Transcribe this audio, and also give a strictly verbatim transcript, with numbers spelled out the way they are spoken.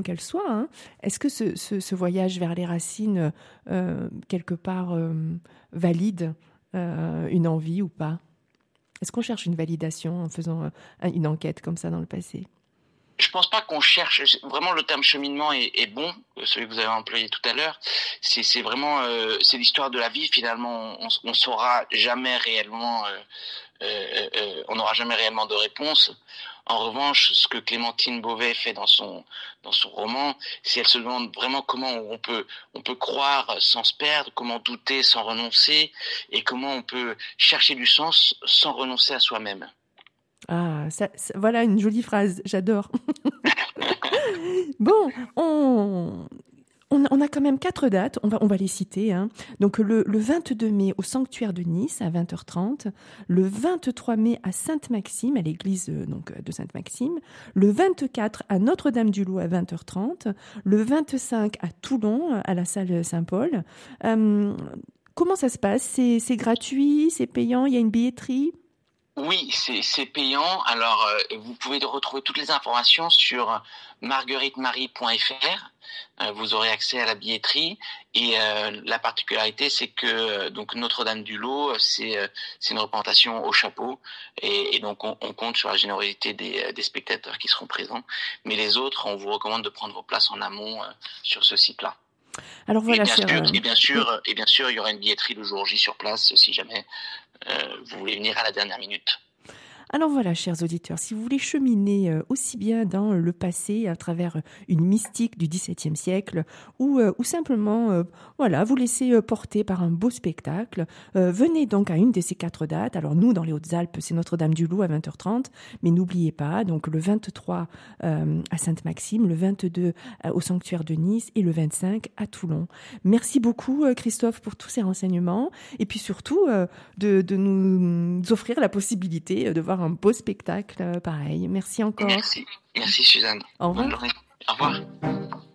profonde qu'elle soit, hein, est-ce que ce, ce, ce voyage vers les racines, euh, quelque part, euh, valide euh, une envie ou pas? Est-ce qu'on cherche une validation en faisant euh, une enquête comme ça dans le passé? Je pense pas qu'on cherche. Vraiment, le terme cheminement est, est bon, celui que vous avez employé tout à l'heure. C'est, c'est vraiment, euh, c'est l'histoire de la vie. Finalement, on, on saura jamais réellement, euh, euh, euh, on n'aura jamais réellement de réponse. En revanche, ce que Clémentine Beauvais fait dans son dans son roman, c'est elle se demande vraiment comment on peut on peut croire sans se perdre, comment douter sans renoncer, et comment on peut chercher du sens sans renoncer à soi-même. Ah, ça, ça, voilà une jolie phrase, j'adore. Bon, on, on, on a quand même quatre dates, on va, on va les citer. Hein. Donc le, le vingt-deux mai au sanctuaire de Nice à vingt heures trente, le vingt-trois mai à Sainte-Maxime, à l'église euh, donc, de Sainte-Maxime, le vingt-quatre à Notre-Dame-du-Loup à vingt heures trente, le vingt-cinq à Toulon à la salle Saint-Paul. Euh, comment ça se passe? C'est, c'est gratuit, c'est payant, il y a une billetterie? Oui, c'est, c'est payant. Alors, euh, vous pouvez retrouver toutes les informations sur marguerite marie point f r. Euh, vous aurez accès à la billetterie. Et euh, la particularité, c'est que euh, donc Notre-Dame-du-Lot, c'est, euh, c'est une représentation au chapeau. Et, et donc, on, on compte sur la générosité des, des spectateurs qui seront présents. Mais les autres, on vous recommande de prendre vos places en amont euh, sur ce site-là. Alors voilà, et bien cher, sûr, euh, et bien sûr, oui. et bien sûr, il y aura une billetterie le jour J sur place si jamais euh, vous voulez venir à la dernière minute. Alors voilà, chers auditeurs, si vous voulez cheminer euh, aussi bien dans le passé à travers une mystique du dix-septième siècle ou, euh, ou simplement euh, voilà, vous laisser euh, porter par un beau spectacle, euh, venez donc à une de ces quatre dates. Alors nous, dans les Hautes-Alpes, c'est Notre-Dame-du-Loup à vingt heures trente, mais n'oubliez pas, donc le vingt-trois euh, à Sainte-Maxime, le vingt-deux euh, au sanctuaire de Nice et le vingt-cinq à Toulon. Merci beaucoup euh, Christophe pour tous ces renseignements et puis surtout euh, de, de nous offrir la possibilité de voir un beau spectacle, euh, pareil. Merci encore. Merci. Merci Suzanne. Au revoir. Bonne journée. Au revoir.